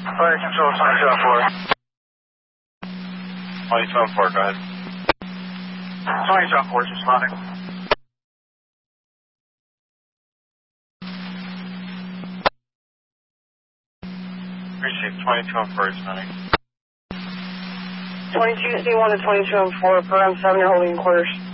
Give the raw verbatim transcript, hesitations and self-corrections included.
Fire control, twenty-two on four. twenty-two on four, go ahead. twenty-two on four is responding. Received twenty-two on four, responding. twenty-two C one to twenty-two on four, per on seven, you're holding quarters.